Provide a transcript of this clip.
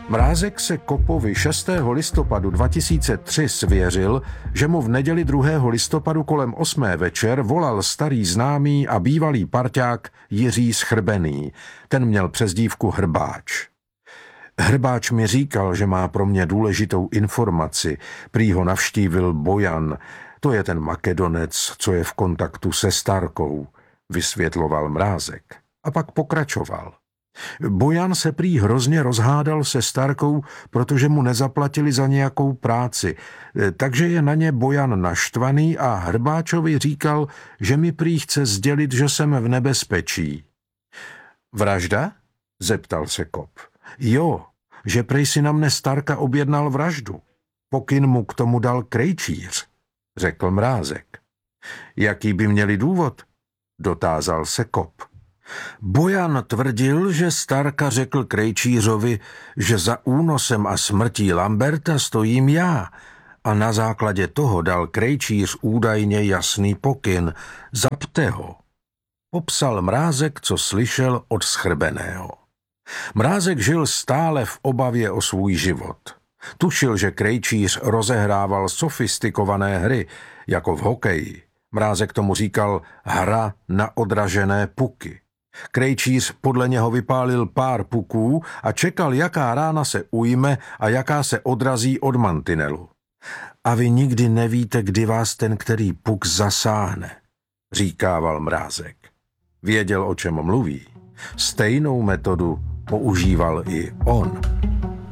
Mrázek se Kopovi 6. listopadu 2003 svěřil, že mu v neděli 2. listopadu kolem 8. večer volal starý známý a bývalý parťák Jiří Schrbený. Ten měl přezdívku Hrbáč. Hrbáč mi říkal, že má pro mě důležitou informaci. Prý ho navštívil Bojan, to je ten Makedonec, co je v kontaktu se Starkou, vysvětloval Mrázek. A pak pokračoval. Bojan se prý hrozně rozhádal se Starkou, protože mu nezaplatili za nějakou práci, takže je na ně Bojan naštvaný a Hrbáčovi říkal, že mi prý chce sdělit, že jsem v nebezpečí. Vražda? Zeptal se Kop. Jo, že prej si na mne Starka objednal vraždu. Pokyn mu k tomu dal Krejčíř, řekl Mrázek. Jaký by měli důvod? Dotázal se Kop. Bojan tvrdil, že Starka řekl Krejčířovi, že za únosem a smrtí Lamberta stojím já a na základě toho dal Krejčíř údajně jasný pokyn. Zapte ho. Popsal Mrázek, co slyšel od Schrbeného. Mrázek žil stále v obavě o svůj život. Tušil, že Krejčíř rozehrával sofistikované hry, jako v hokeji. Mrázek tomu říkal hra na odražené puky. Krejčíř podle něho vypálil pár puků a čekal, jaká rána se ujme a jaká se odrazí od mantinelu. A vy nikdy nevíte, kdy vás ten který puk zasáhne, říkával Mrázek. Věděl, o čem mluví. Stejnou metodu používal i on.